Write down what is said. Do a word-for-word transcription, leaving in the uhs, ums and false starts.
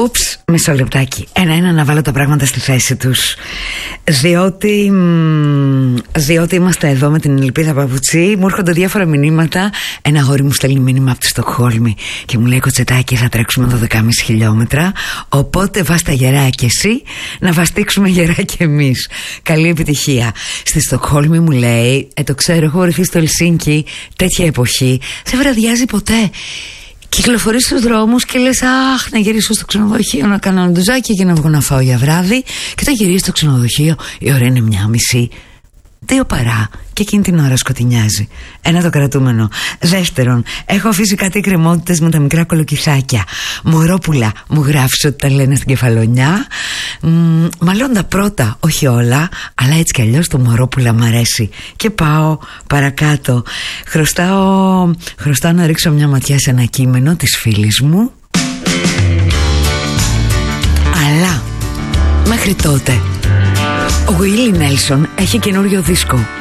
Ούψ, μισό λεπτάκι. Ένα-ένα να βάλω τα πράγματα στη θέση τους. Διότι, διότι είμαστε εδώ με την Ελπίδα Παπουτσί. Μου έρχονται διάφορα μηνύματα. Ένα αγόρι μου στέλνει μήνυμα από τη Στοκχόλμη και μου λέει: Κοτσετάκι, θα τρέξουμε δώδεκα κόμμα πέντε χιλιόμετρα. Οπότε βάστα γερά και εσύ, να βαστίξουμε γερά και εμείς. Καλή επιτυχία. Στη Στοκχόλμη μου λέει: Ε, το ξέρω, έχω βρεθεί στο Ελσίνκι τέτοια εποχή. Δεν βραδιάζει ποτέ. Κυκλοφορείς στους δρόμους και λες: αχ, να γυρίσω στο ξενοδοχείο να κάνω ένα ντουζάκι και να βγω να φάω για βράδυ. Και όταν γυρίσει στο ξενοδοχείο, η ώρα είναι μια μισή. Δύο παρά και εκείνη την ώρα σκοτεινιάζει. Ένα το κρατούμενο. Δεύτερον, έχω αφήσει κάτι εκκρεμότητες με τα μικρά κολοκυθάκια. Μωρόπουλα, μου γράφεις ότι τα λένε στην Κεφαλονιά. Μ, μάλλον τα πρώτα, όχι όλα, αλλά έτσι κι αλλιώς το μωρόπουλα μ' αρέσει. Και πάω παρακάτω. Χρωστάω, χρωστάω να ρίξω μια ματιά σε ένα κείμενο της φίλης μου. Αλλά μέχρι τότε ο Willie Nelson έχει καινούριο δίσκο.